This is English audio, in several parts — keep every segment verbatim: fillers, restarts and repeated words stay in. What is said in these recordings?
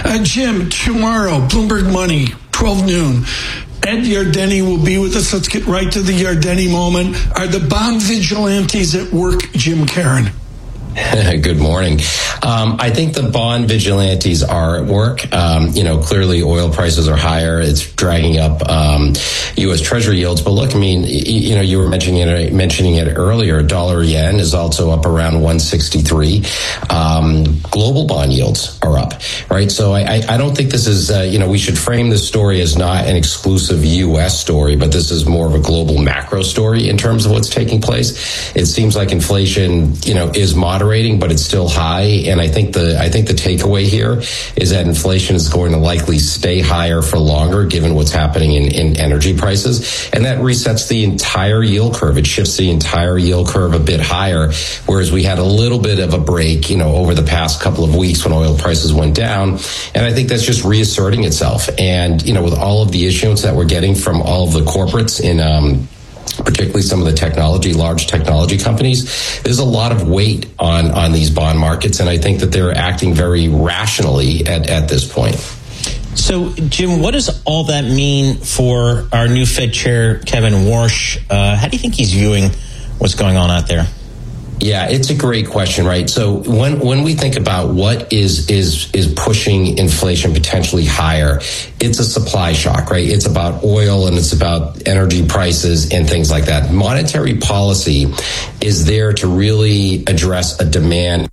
Uh, Jim, tomorrow, Bloomberg Money, twelve noon. Ed Yardeni will be with us. Let's get right to the Yardeni moment. Are the bond vigilantes at work, Jim Caron? Good morning. Um, I think the bond vigilantes are at work. Um, you know, clearly oil prices are higher. It's dragging up um, U S Treasury yields. But look, I mean, you, you know, you were mentioning it, mentioning it earlier. Dollar yen is also up around one sixty-three. Um, global bond yields are up, right? So I, I don't think this is, uh, you know, we should frame this story as not an exclusive U S story, but this is more of a global macro story in terms of what's taking place. It seems like inflation, you know, is moderating, but it's still high. And I think the I think the takeaway here is that inflation is going to likely stay higher for longer, given what's happening in, in energy prices. And that resets the entire yield curve. It shifts the entire yield curve a bit higher, whereas we had a little bit of a break, you know, over the past couple of weeks when oil prices went down. And I think that's just reasserting itself. And, you know, with all of the issuance that we're getting from all of the corporates in um particularly some of the technology, large technology companies, there's a lot of weight on, on these bond markets. And I think that they're acting very rationally at, at this point. So, Jim, what does all that mean for our new Fed Chair, Kevin Warsh? Uh, how do you think he's viewing what's going on out there? Yeah, it's a great question, right? So when when we think about what is is is pushing inflation potentially higher, it's a supply shock, right? It's about oil and it's about energy prices and things like that. Monetary policy is there to really address a demand.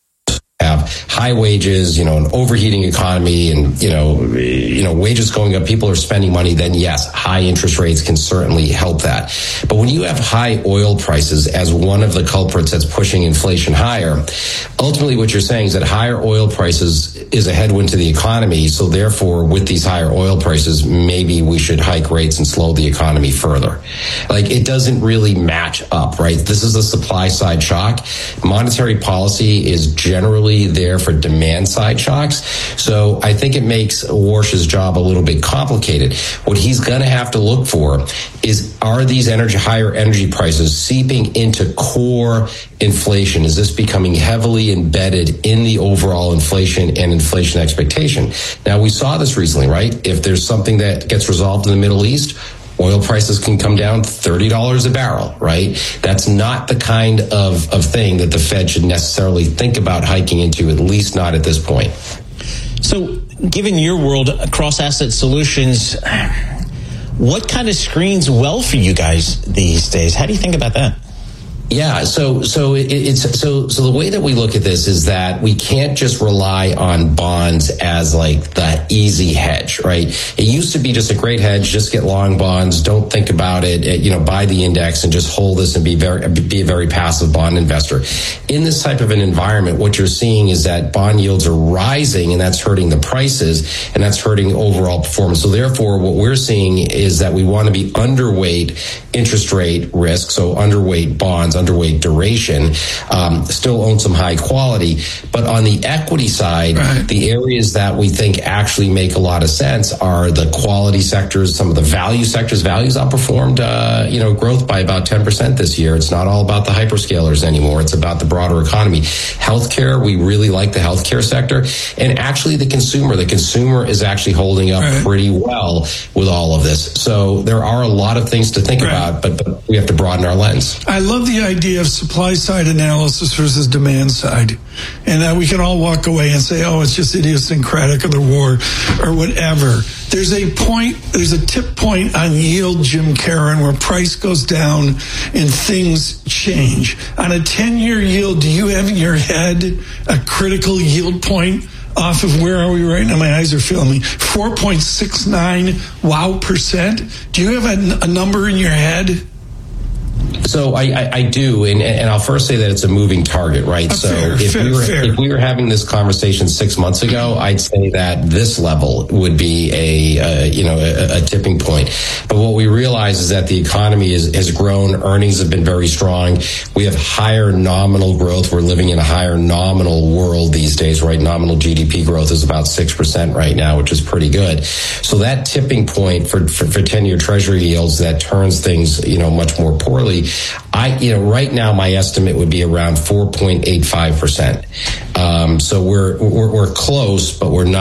Have high wages, you know, an overheating economy, and you know, you know, wages going up, people are spending money. Then yes, high interest rates can certainly help that. But when you have high oil prices as one of the culprits that's pushing inflation higher, ultimately what you're saying is that higher oil prices is a headwind to the economy. So therefore, with these higher oil prices, maybe we should hike rates and slow the economy further. Like, it doesn't really match up, right? This is a supply side shock. Monetary policy is generally there for demand side shocks. So I think it makes Warsh's job a little bit complicated. What he's going to have to look for is, are these energy higher energy prices seeping into core inflation? Is this becoming heavily embedded in the overall inflation and inflation expectation? Now, we saw this recently, right? If there's something that gets resolved in the Middle East, oil prices can come down thirty dollars a barrel, right? That's not the kind of, of thing that the Fed should necessarily think about hiking into, at least not at this point. So, given your world, Cross Asset Solutions, what kind of screens well for you guys these days? How do you think about that? Yeah, so so it, it's so so the way that we look at this is that we can't just rely on bonds as like the easy hedge, right? It used to be just a great hedge, just get long bonds, don't think about it, it you know, buy the index and just hold this and be very be a very passive bond investor. In this type of an environment, what you're seeing is that bond yields are rising, and that's hurting the prices, and that's hurting overall performance. So therefore, what we're seeing is that we want to be underweight interest rate risk, so underweight bonds, underweight duration, um, still own some high quality. But on the equity side, right, the areas that we think actually make a lot of sense are the quality sectors, some of the value sectors. Values outperformed, uh, you know, growth by about ten percent this year. It's not all about the hyperscalers anymore. It's about the broader economy. Healthcare, we really like the healthcare sector. And actually the consumer, the consumer is actually holding up right. pretty well with all of this. So there are a lot of things to think right. about. But, but we have to broaden our lens. I love the idea of supply side analysis versus demand side, and that we can all walk away and say, oh, it's just idiosyncratic of the war or whatever. There's a point, there's a tip point on yield, Jim Caron, where price goes down and things change. On a ten-year yield, do you have in your head a critical yield point off of, where are we right now? My eyes are filling me. four point six nine wow percent. Do you have a, a number in your head? So I, I, I do, and, and I'll first say that it's a moving target, right? A so fair, if fair, we were fair. if we were having this conversation six months ago, I'd say that this level would be a, a you know a, a tipping point. But what we realize is that the economy is, has grown, earnings have been very strong. We have higher nominal growth. We're living in a higher nominal world these days, right? Nominal G D P growth is about six percent right now, which is pretty good. So that tipping point for for, for ten-year Treasury yields that turns things you know much more poorly. I, you know, right now my estimate would be around four point eight five percent. Um, so we're, we're, we're close, but we're not.